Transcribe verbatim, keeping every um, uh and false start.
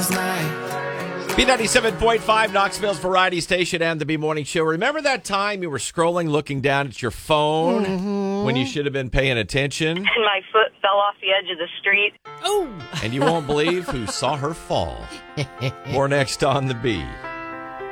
was mine. B ninety-seven point five, Knoxville's Variety Station and the B Morning Show. Remember that time you were scrolling, looking down at your phone Mm-hmm. when you should have been paying attention? And my foot fell off the edge of the street. Oh. And you won't believe who saw her fall. More next on the B.